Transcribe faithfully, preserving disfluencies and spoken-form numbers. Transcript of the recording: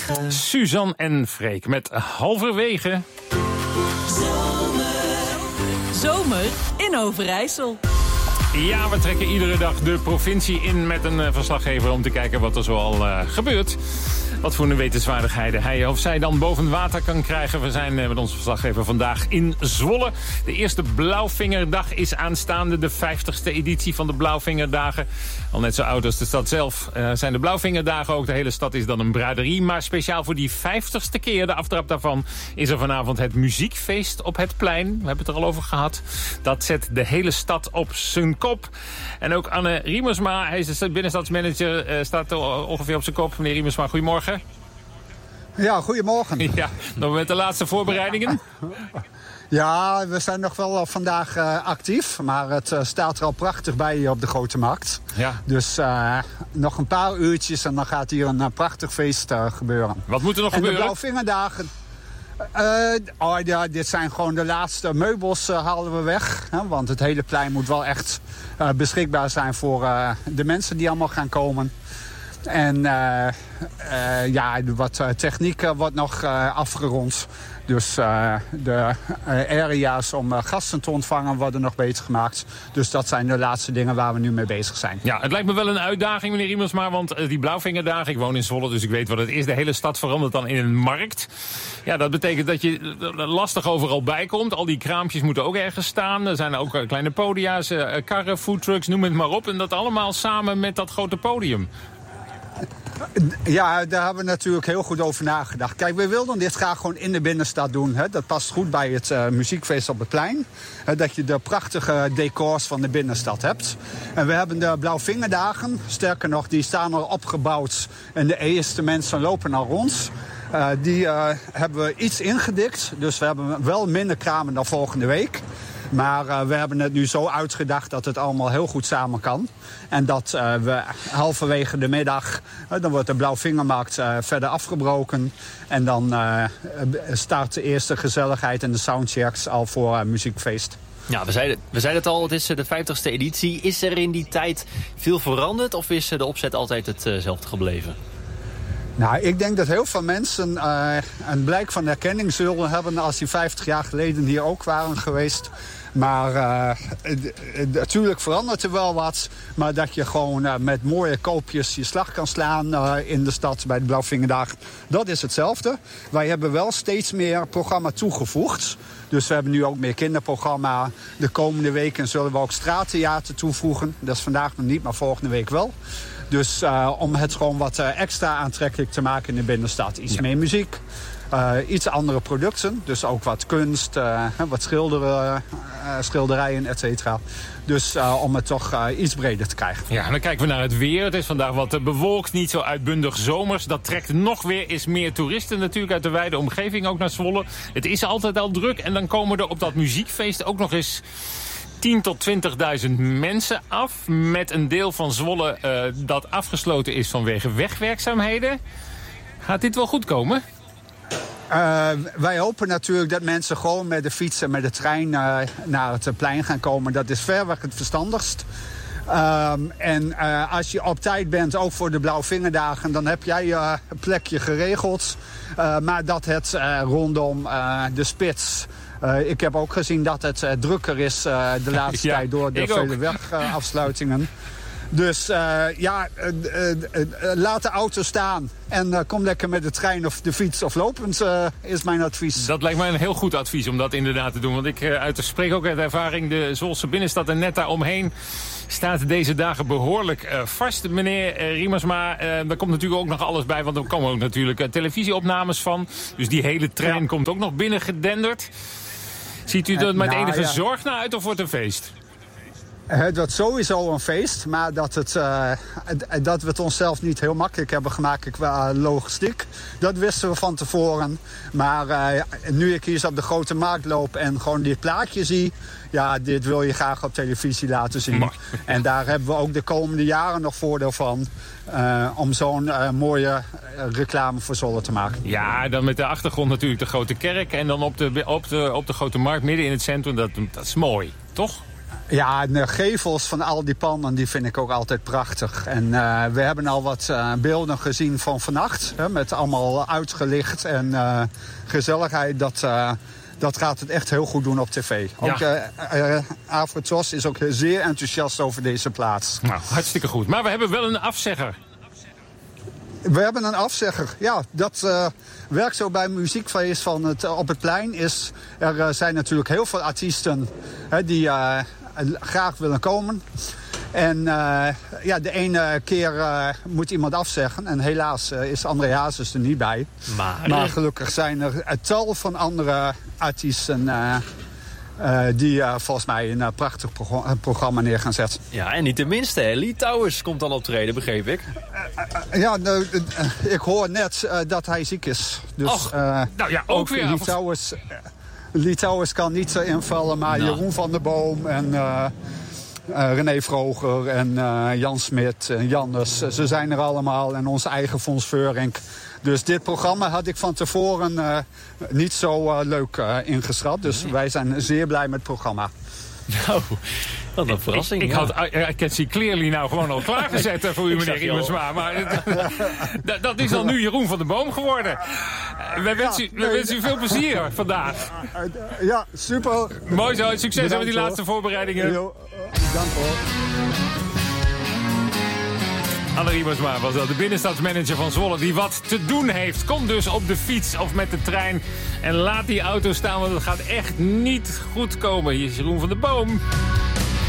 halverwege. Suzanne en Freek met halverwege. Zomer. Zomer in Overijssel. Ja, we trekken iedere dag de provincie in met een uh, verslaggever om te kijken wat er zoal uh, gebeurt. Wat voor een wetenswaardigheden hij of zij dan boven water kan krijgen. We zijn uh, met onze verslaggever vandaag in Zwolle. De eerste Blauwvingerdag is aanstaande. De vijftigste editie van de Blauwvingerdagen. Al net zo oud als de stad zelf uh, zijn de Blauwvingerdagen ook. De hele stad is dan een braderie. Maar speciaal voor die vijftigste keer, de aftrap daarvan, is er vanavond het muziekfeest op het plein. We hebben het er al over gehad. Dat zet de hele stad op zijn kop. En ook Anne Riemersma, hij is de binnenstadsmanager, uh, staat ongeveer op zijn kop. Meneer Riemersma, goedemorgen. Ja, goedemorgen. Ja, nog met de laatste voorbereidingen? Ja, we zijn nog wel vandaag uh, actief, maar het uh, staat er al prachtig bij hier op de Grote Markt. Ja. Dus uh, nog een paar uurtjes en dan gaat hier een uh, prachtig feest uh, gebeuren. Wat moet er nog en gebeuren? De Blauwvingerdagen. Uh, oh ja, dit zijn gewoon de laatste meubels uh, halen we weg. Hè, want het hele plein moet wel echt uh, beschikbaar zijn voor uh, de mensen die allemaal gaan komen. En uh, uh, ja, wat uh, techniek uh, wordt nog uh, afgerond. Dus uh, de uh, area's om uh, gasten te ontvangen worden nog beter gemaakt. Dus dat zijn de laatste dingen waar we nu mee bezig zijn. Ja, het lijkt me wel een uitdaging, meneer Riemersma. Want uh, die Blauwvingerdagen, ik woon in Zwolle, dus ik weet wat het is. De hele stad verandert dan in een markt. Ja, dat betekent dat je lastig overal bij komt. Al die kraampjes moeten ook ergens staan. Er zijn ook uh, kleine podia's, uh, karren, foodtrucks, noem het maar op. En dat allemaal samen met dat grote podium. Ja, daar hebben we natuurlijk heel goed over nagedacht. Kijk, we wilden dit graag gewoon in de binnenstad doen. Hè. Dat past goed bij het uh, muziekfeest op het plein. Hè, dat je de prachtige decors van de binnenstad hebt. En we hebben de Blauwvingerdagen. Sterker nog, die staan al opgebouwd. En de eerste mensen lopen al rond. Uh, die uh, hebben we iets ingedikt. Dus we hebben wel minder kramen dan volgende week. Maar uh, we hebben het nu zo uitgedacht dat het allemaal heel goed samen kan. En dat uh, we halverwege de middag, uh, dan wordt de Blauwvingermarkt uh, verder afgebroken. En dan uh, start de eerste gezelligheid en de soundchecks al voor uh, muziekfeest. Ja, we zeiden, we zeiden het al, het is de vijftigste editie. Is er in die tijd veel veranderd of is de opzet altijd hetzelfde gebleven? Nou, ik denk dat heel veel mensen uh, een blijk van herkenning zullen hebben als die vijftig jaar geleden hier ook waren geweest. Maar uh, natuurlijk verandert er wel wat. Maar dat je gewoon uh, met mooie koopjes je slag kan slaan uh, in de stad bij de Blauwvingerdag. Dat is hetzelfde. Wij hebben wel steeds meer programma toegevoegd. Dus we hebben nu ook meer kinderprogramma. De komende weken zullen we ook straattheater toevoegen. Dat is vandaag nog niet, maar volgende week wel. Dus uh, om het gewoon wat uh, extra aantrekkelijk te maken in de binnenstad. Iets ja. meer muziek, uh, iets andere producten. Dus ook wat kunst, uh, wat schilderen, uh, schilderijen, et cetera. Dus uh, om het toch uh, iets breder te krijgen. Ja, en dan kijken we naar het weer. Het is vandaag wat uh, bewolkt, niet zo uitbundig zomers. Dat trekt nog weer eens meer toeristen natuurlijk uit de wijde omgeving, ook naar Zwolle. Het is altijd al druk en dan komen er op dat muziekfeest ook nog eens tien tot twintigduizend mensen af. Met een deel van Zwolle uh, dat afgesloten is vanwege wegwerkzaamheden. Gaat dit wel goed komen? Uh, wij hopen natuurlijk dat mensen gewoon met de fiets en met de trein uh, naar het plein gaan komen. Dat is verreweg het verstandigst. Um, en uh, als je op tijd bent, ook voor de Blauwvingerdagen, dan heb jij uh, een plekje geregeld. Uh, maar dat het uh, rondom uh, de spits. Uh, ik heb ook gezien dat het uh, drukker is uh, de laatste ja, tijd door de vele wegafsluitingen. Uh, dus uh, ja, uh, uh, uh, laat de auto staan en uh, kom lekker met de trein of de fiets of lopend, uh, is mijn advies. Dat lijkt mij een heel goed advies om dat inderdaad te doen. Want ik uh, uit, spreek ook uit ervaring, de Zwolse binnenstad en net daaromheen staat deze dagen behoorlijk uh, vast. Meneer uh, Riemersma, uh, daar komt natuurlijk ook nog alles bij, want er komen ook natuurlijk uh, televisieopnames van. Dus die hele trein ja. komt ook nog binnen gedenderd. Ziet u er met nou, enige ja. zorg naar uit of wordt het een feest? Het wordt sowieso een feest, maar dat, het, uh, dat we het onszelf niet heel makkelijk hebben gemaakt qua logistiek. Dat wisten we van tevoren. Maar uh, nu ik hier zo op de Grote Markt loop en gewoon dit plaatje zie, ja, dit wil je graag op televisie laten zien. Maar, en daar hebben we ook de komende jaren nog voordeel van. Uh, om zo'n uh, mooie uh, reclame voor Zwolle te maken. Ja, dan met de achtergrond natuurlijk de Grote Kerk. En dan op de, op de, op de Grote Markt midden in het centrum. Dat, dat is mooi, toch? Ja, de gevels van al die panden die vind ik ook altijd prachtig. En uh, we hebben al wat uh, beelden gezien van vannacht. Hè, met allemaal uitgelicht en uh, gezelligheid. Dat, uh, dat gaat het echt heel goed doen op tv. Ja. Ook uh, uh, Avrotros is ook zeer enthousiast over deze plaats. Nou, hartstikke goed. Maar we hebben wel een afzegger. We hebben een afzegger. Ja, dat uh, werkt zo bij muziekfeest van het, uh, op het plein. Is, er uh, zijn natuurlijk heel veel artiesten hè, die uh, graag willen komen. En uh, ja, de ene keer uh, moet iemand afzeggen. En helaas uh, is André Hazes er niet bij. Maar, maar gelukkig zijn er een tal van andere artiesten... Uh, Uh, die uh, volgens mij een uh, prachtig pro- programma neer gaan zetten. Ja, en niet de minste, hè? Lee Towers komt dan optreden, begreep ik. Uh, uh, ja, nou, uh, uh, ik hoor net uh, dat hij ziek is. Dus, Och, uh, nou ja, ook, ook weer. Lee Towers, uh, Lee Towers kan niet uh, invallen, maar nou. Jeroen van der Boom en uh, uh, René Vroger en uh, Jan Smit en Jannes. Uh, ze zijn er allemaal en onze eigen Fons Veurink. Dus dit programma had ik van tevoren uh, niet zo uh, leuk uh, ingeschat. Dus wij zijn zeer blij met het programma. Nou, wat een verrassing. Ik, ik ja. had I Can See Clearly nou gewoon al klaargezet voor u, meneer Riemersma. Maar dat, dat is dan nu Jeroen van der Boom geworden. Uh, wij wensen u, wij wensen u veel plezier vandaag. Ja, super. Mooi zo, succes met die laatste voorbereidingen. Jo, dank hoor. Anne Riemersma was dat, de binnenstadsmanager van Zwolle... die wat te doen heeft. Kom dus op de fiets of met de trein en laat die auto staan... want het gaat echt niet goed komen. Hier is Jeroen van der Boom.